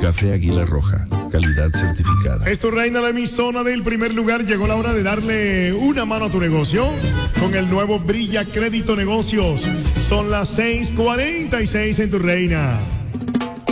Café Águila Roja, calidad certificada. Es tu reina, la emisora del primer lugar. Llegó la hora de darle una mano a tu negocio con el nuevo Brilla Crédito Negocios. Son las 6:46 en tu reina.